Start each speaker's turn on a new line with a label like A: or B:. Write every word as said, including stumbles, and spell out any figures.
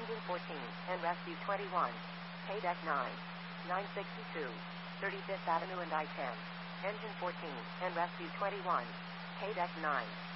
A: Engine fourteen, and Rescue twenty-one. K-Deck nine. nine sixty-two. thirty-fifth Avenue and I ten. Engine fourteen, and Rescue twenty-one. K-Deck nine.